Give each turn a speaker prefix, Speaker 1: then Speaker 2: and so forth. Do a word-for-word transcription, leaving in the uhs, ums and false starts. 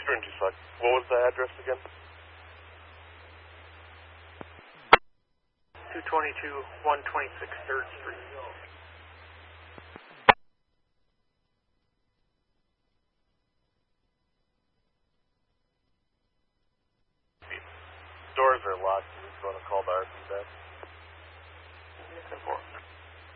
Speaker 1: Turn two side. What was the address again?
Speaker 2: two twenty-two, one twenty-six third Street.
Speaker 1: Doors are locked. You just want to call the R P back.
Speaker 2: ten four.